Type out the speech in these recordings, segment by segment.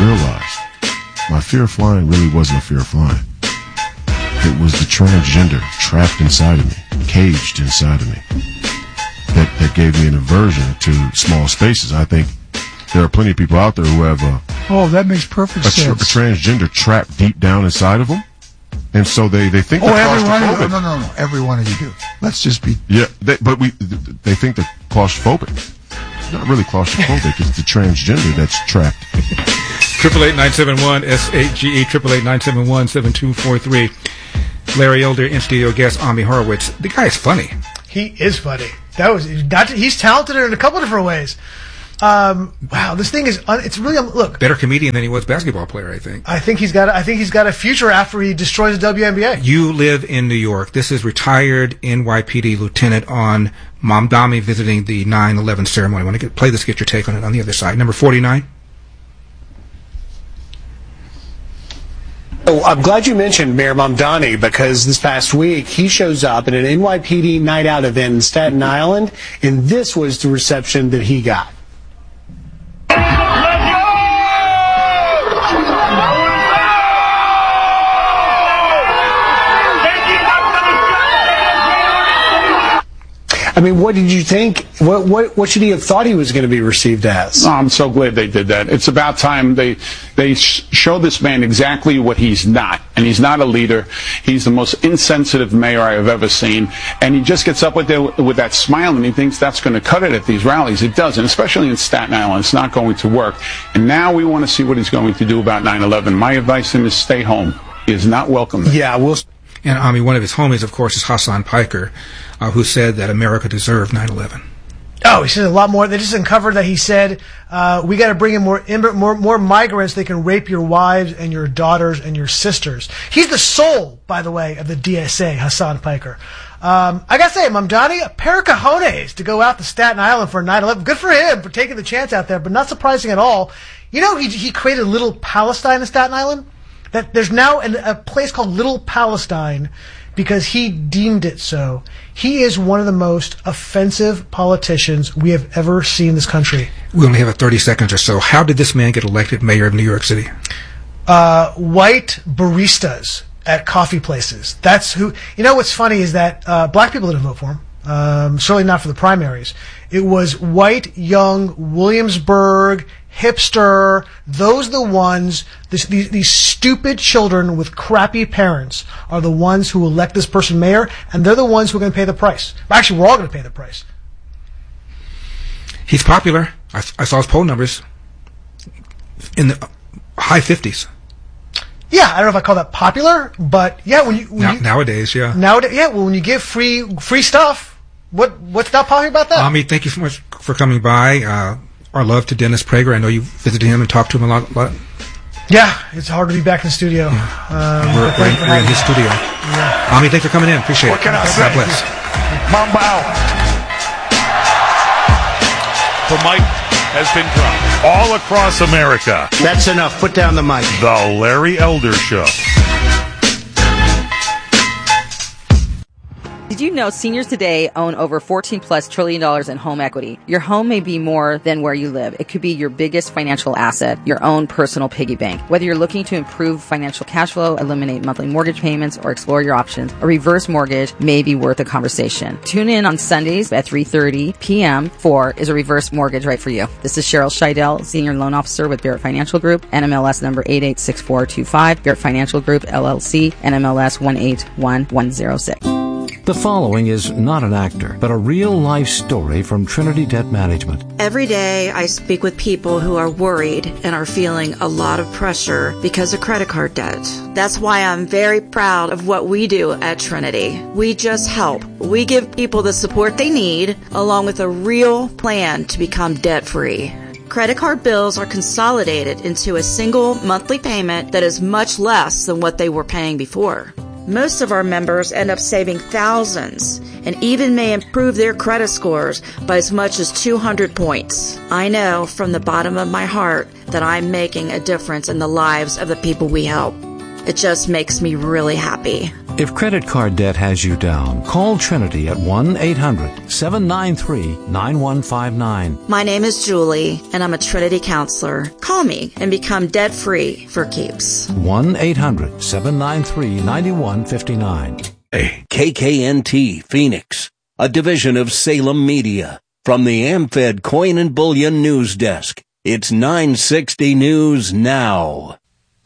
realized my fear of flying really wasn't a fear of flying. It was the transgender trapped inside of me, caged inside of me, that gave me an aversion to small spaces. I think there are plenty of people out there who have that makes perfect sense. A transgender trapped deep down inside of them. And so they think they're claustrophobic. No. Every one of you do. Let's just be... Yeah, they think they're claustrophobic. It's not really claustrophobic. It's the transgender that's trapped. 888-971-SAGE, 888-971-7243. Larry Elder, in-studio guest, Ami Horowitz. The guy is funny. He is funny. He's talented in a couple different ways. Wow, this thing is it's really look, better comedian than he was basketball player, I think. I think he's got a future after he destroys the WNBA. You live in New York. This is retired NYPD Lieutenant on Mamdani visiting the 9/11 ceremony. I want to play this, get your take on it on the other side. Number 49. Oh, I'm glad you mentioned Mayor Mamdani, because this past week he shows up at an NYPD night out event in Staten Island, and this was the reception that he got. I mean, what did you think? What should he have thought he was going to be received as? Oh, I'm so glad they did that. It's about time they show this man exactly what he's not. And he's not a leader. He's the most insensitive mayor I have ever seen. And he just gets up with that smile, and he thinks that's going to cut it at these rallies. It doesn't, especially in Staten Island. It's not going to work. And now we want to see what he's going to do about 9/11. My advice to him is stay home. He is not welcome there. Yeah, we'll... And I mean, one of his homies, of course, is Hassan Piker, who said that America deserved 9/11. Oh, he said a lot more. They just uncovered that he said, we got to bring in more migrants. They can rape your wives and your daughters and your sisters. He's the soul, by the way, of the DSA, Hassan Piker. I got to say, Mamdani, a pair of cojones to go out to Staten Island for 9/11. Good for him for taking the chance out there, but not surprising at all. You know, he created Little Palestine in Staten Island? That there's now a place called Little Palestine because he deemed it so. He is one of the most offensive politicians we have ever seen in this country. We only have 30 seconds or so. How did this man get elected mayor of New York City? White baristas at coffee places. That's who. You know what's funny is that black people didn't vote for him. Certainly not for the primaries. It was white, young, Williamsburg, hipster. Those are the ones, these stupid children with crappy parents are the ones who elect this person mayor, and they're the ones who are going to pay the price. Actually, we're all going to pay the price. He's popular. I saw his poll numbers in the high 50s. Yeah, I don't know if I call that popular, but yeah, nowadays, yeah. Nowadays, yeah. Well, when you give free stuff, what's not popular about that? Ami, thank you so much for coming by. Our love to Dennis Prager. I know you visited him and talked to him a lot. Yeah, it's hard to be back in the studio. Yeah. We're in his studio. Yeah. Ami, thanks for coming in. Appreciate it. What can I say? God bless. Mamba out. The mic has been dropped all across America. That's enough. Put down the mic. The Larry Elder Show. Did you know seniors today own over $14+ trillion in home equity? Your home may be more than where you live. It could be your biggest financial asset, your own personal piggy bank. Whether you're looking to improve financial cash flow, eliminate monthly mortgage payments, or explore your options, a reverse mortgage may be worth a conversation. Tune in on Sundays at 3:30 p.m. for Is a Reverse Mortgage Right for You? This is Cheryl Scheidel, Senior Loan Officer with Barrett Financial Group, NMLS number 886425, Barrett Financial Group, LLC, NMLS 181106. The following is not an actor, but a real-life story from Trinity Debt Management. Every day I speak with people who are worried and are feeling a lot of pressure because of credit card debt. That's why I'm very proud of what we do at Trinity. We just help. We give people the support they need, along with a real plan to become debt-free. Credit card bills are consolidated into a single monthly payment that is much less than what they were paying before. Most of our members end up saving thousands and even may improve their credit scores by as much as 200 points. I know from the bottom of my heart that I'm making a difference in the lives of the people we help. It just makes me really happy. If credit card debt has you down, call Trinity at 1-800-793-9159. My name is Julie, and I'm a Trinity counselor. Call me and become debt-free for keeps. 1-800-793-9159. KKNT Phoenix, a division of Salem Media. From the AmFed Coin and Bullion News Desk, it's 960 News Now.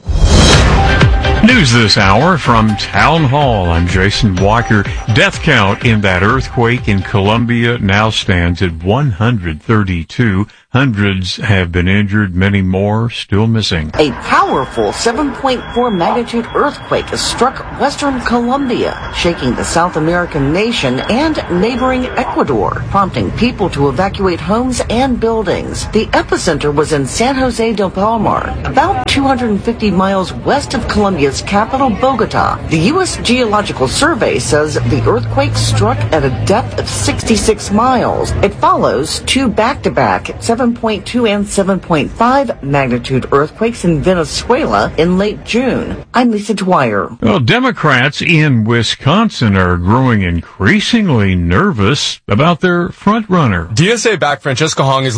News this hour from Town Hall. I'm Jason Walker. Death count in that earthquake in Colombia now stands at 132. Hundreds have been injured, many more still missing. A powerful 7.4 magnitude earthquake has struck western Colombia, shaking the South American nation and neighboring Ecuador, prompting people to evacuate homes and buildings. The epicenter was in San Jose del Palmar, about 250 miles west of Colombia's capital, Bogota. The U.S. Geological Survey says the earthquake struck at a depth of 66 miles. It follows two back-to-back 7.2 and 7.5 magnitude earthquakes in Venezuela in late June. I'm Lisa Dwyer. Well, Democrats in Wisconsin are growing increasingly nervous about their frontrunner. DSA-backed Francesca Hong is